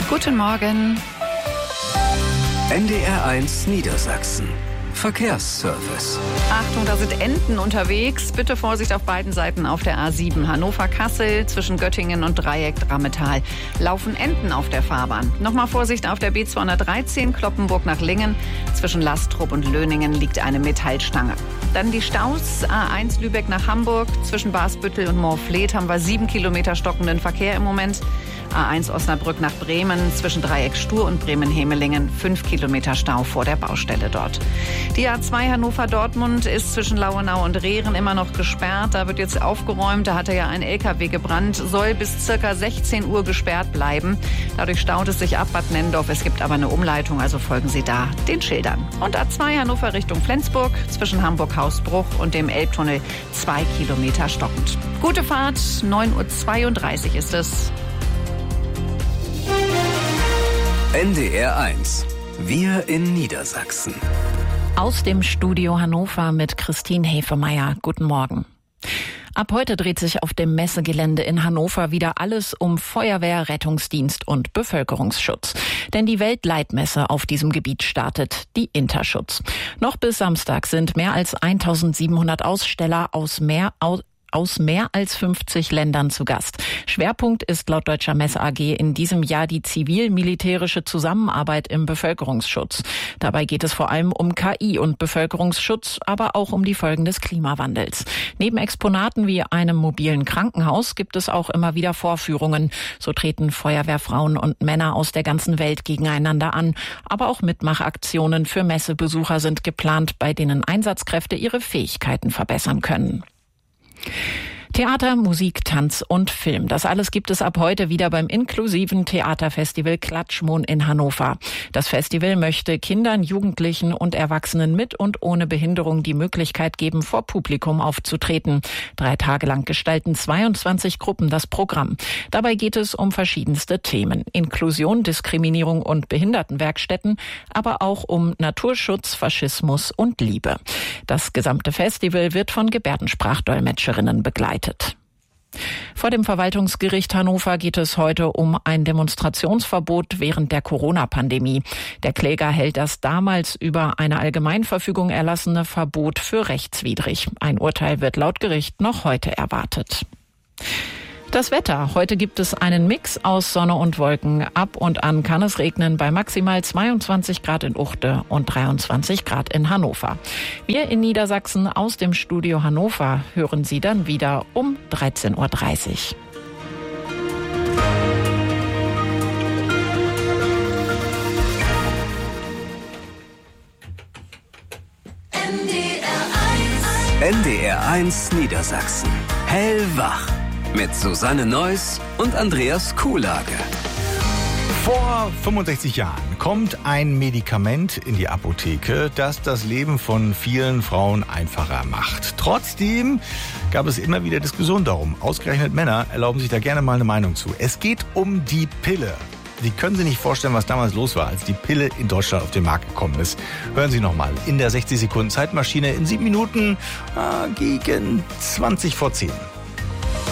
Guten Morgen. NDR1 Niedersachsen. Verkehrsservice. Achtung, da sind Enten unterwegs. Bitte Vorsicht auf beiden Seiten auf der A7. Hannover-Kassel zwischen Göttingen und Dreieck-Drammetal. Laufen Enten auf der Fahrbahn. Nochmal Vorsicht auf der B213 Cloppenburg nach Lingen. Zwischen Lastrup und Löningen liegt eine Metallstange. Dann die Staus. A1 Lübeck nach Hamburg. Zwischen Basbüttel und Moorfleet haben wir 7 Kilometer stockenden Verkehr im Moment. A1 Osnabrück nach Bremen zwischen Dreieck Stur und Bremen-Hemelingen 5 Kilometer Stau vor der Baustelle dort. Die A2 Hannover-Dortmund ist zwischen Lauenau und Rehren immer noch gesperrt. Da wird jetzt aufgeräumt. Da hatte ja ein LKW gebrannt. Soll bis circa 16 Uhr gesperrt bleiben. Dadurch staut es sich ab Bad Nennendorf. Es gibt aber eine Umleitung, also folgen Sie da den Schildern. Und A2 Hannover Richtung Flensburg zwischen Hamburg-Hausbruch und dem Elbtunnel 2 Kilometer stockend. Gute Fahrt, 9:32 Uhr ist es. NDR1. Wir in Niedersachsen. Aus dem Studio Hannover mit Christine Hefemeyer. Guten Morgen. Ab heute dreht sich auf dem Messegelände in Hannover wieder alles um Feuerwehr, Rettungsdienst und Bevölkerungsschutz. Denn die Weltleitmesse auf diesem Gebiet startet, die Interschutz. Noch bis Samstag sind mehr als 1700 Aussteller aus mehr als 50 Ländern zu Gast. Schwerpunkt ist laut Deutscher Messe AG in diesem Jahr die zivil-militärische Zusammenarbeit im Bevölkerungsschutz. Dabei geht es vor allem um KI und Bevölkerungsschutz, aber auch um die Folgen des Klimawandels. Neben Exponaten wie einem mobilen Krankenhaus gibt es auch immer wieder Vorführungen. So treten Feuerwehrfrauen und Männer aus der ganzen Welt gegeneinander an. Aber auch Mitmachaktionen für Messebesucher sind geplant, bei denen Einsatzkräfte ihre Fähigkeiten verbessern können. Theater, Musik, Tanz und Film. Das alles gibt es ab heute wieder beim inklusiven Theaterfestival Klatschmohn in Hannover. Das Festival möchte Kindern, Jugendlichen und Erwachsenen mit und ohne Behinderung die Möglichkeit geben, vor Publikum aufzutreten. 3 Tage lang gestalten 22 Gruppen das Programm. Dabei geht es um verschiedenste Themen. Inklusion, Diskriminierung und Behindertenwerkstätten, aber auch um Naturschutz, Faschismus und Liebe. Das gesamte Festival wird von Gebärdensprachdolmetscherinnen begleitet. Vor dem Verwaltungsgericht Hannover geht es heute um ein Demonstrationsverbot während der Corona-Pandemie. Der Kläger hält das damals über eine Allgemeinverfügung erlassene Verbot für rechtswidrig. Ein Urteil wird laut Gericht noch heute erwartet. Das Wetter. Heute gibt es einen Mix aus Sonne und Wolken. Ab und an kann es regnen bei maximal 22 Grad in Uchte und 23 Grad in Hannover. Wir in Niedersachsen aus dem Studio Hannover hören Sie dann wieder um 13:30 Uhr. NDR1 Niedersachsen. Hellwach. Mit Susanne Neuss und Andreas Kuhlage. Vor 65 Jahren kommt ein Medikament in die Apotheke, das das Leben von vielen Frauen einfacher macht. Trotzdem gab es immer wieder Diskussionen darum. Ausgerechnet Männer erlauben sich da gerne mal eine Meinung zu. Es geht um die Pille. Sie können sich nicht vorstellen, was damals los war, als die Pille in Deutschland auf den Markt gekommen ist. Hören Sie nochmal in der 60 Sekunden Zeitmaschine in 7 Minuten gegen 20 vor 10.